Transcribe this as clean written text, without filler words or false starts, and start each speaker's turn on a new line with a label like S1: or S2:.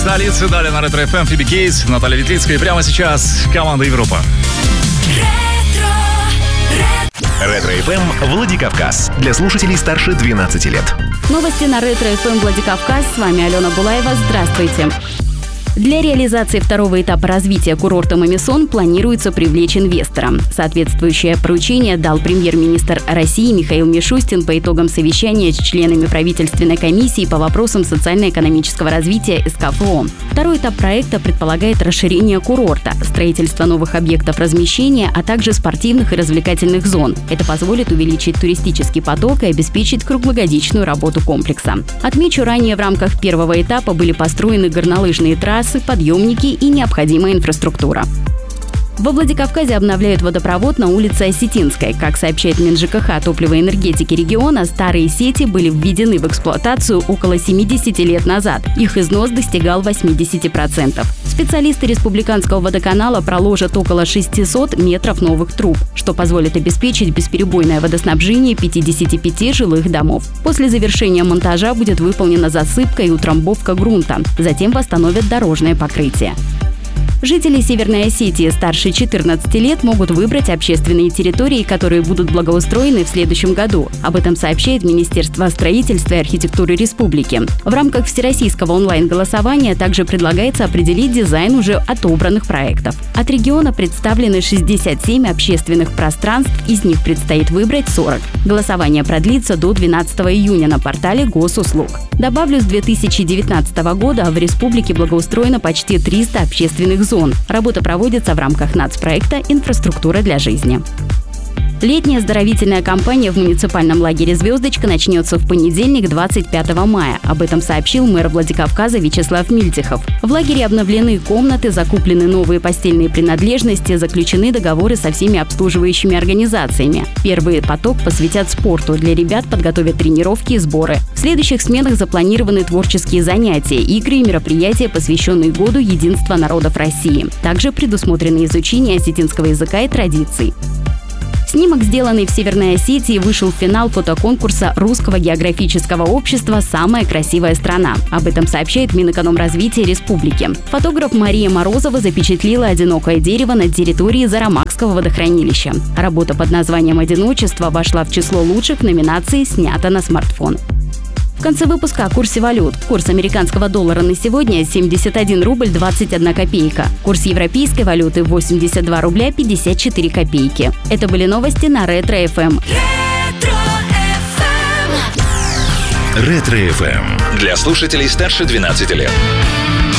S1: Столицы дали на Ретро ФМ Фиби Кейс, Наталья Ветлицкая. И прямо сейчас команда Европа.
S2: Ретро ФМ Владикавказ. Для слушателей старше 12 лет.
S3: Новости на Ретро ФМ Владикавказ. С вами Алена Булаева. Здравствуйте. Для реализации второго этапа развития курорта Мамисон планируется привлечь инвестора. Соответствующее поручение дал премьер-министр России Михаил Мишустин по итогам совещания с членами правительственной комиссии по вопросам социально-экономического развития СКФО. Второй этап проекта предполагает расширение курорта, строительство новых объектов размещения, а также спортивных и развлекательных зон. Это позволит увеличить туристический поток и обеспечить круглогодичную работу комплекса. Отмечу, ранее в рамках первого этапа были построены горнолыжные трассы, подъемники и необходимая инфраструктура. Во Владикавказе обновляют водопровод на улице Осетинской. Как сообщает МинЖКХ топливо и энергетики региона, старые сети были введены в эксплуатацию около 70 лет назад. Их износ достигал 80%. Специалисты Республиканского водоканала проложат около 600 метров новых труб, что позволит обеспечить бесперебойное водоснабжение 55 жилых домов. После завершения монтажа будет выполнена засыпка и утрамбовка грунта. Затем восстановят дорожное покрытие. Жители Северной Осетии старше 14 лет могут выбрать общественные территории, которые будут благоустроены в следующем году. Об этом сообщает Министерство строительства и архитектуры республики. В рамках всероссийского онлайн-голосования также предлагается определить дизайн уже отобранных проектов. От региона представлены 67 общественных пространств, из них предстоит выбрать 40. Голосование продлится до 12 июня на портале Госуслуг. Добавлю, с 2019 года в республике благоустроено почти 300 общественных зон. Работа проводится в рамках нацпроекта «Инфраструктура для жизни». Летняя оздоровительная кампания в муниципальном лагере «Звездочка» начнется в понедельник, 25 мая. Об этом сообщил мэр Владикавказа Вячеслав Мильтихов. В лагере обновлены комнаты, закуплены новые постельные принадлежности, заключены договоры со всеми обслуживающими организациями. Первый поток посвятят спорту. Для ребят подготовят тренировки и сборы. В следующих сменах запланированы творческие занятия, игры и мероприятия, посвященные Году единства народов России. Также предусмотрено изучение осетинского языка и традиций. Снимок, сделанный в Северной Осетии, вышел в финал фотоконкурса Русского географического общества «Самая красивая страна». Об этом сообщает Минэкономразвития республики. Фотограф Мария Морозова запечатлела одинокое дерево на территории Зарамакского водохранилища. Работа под названием «Одиночество» вошла в число лучших в номинации «Снято на смартфон». В конце выпуска о курсе валют. Курс американского доллара на сегодня 71 рубль 21 копейка. Курс европейской валюты 82 рубля 54 копейки. Это были новости на Ретро ФМ.
S2: Ретро ФМ. Для слушателей старше 12 лет.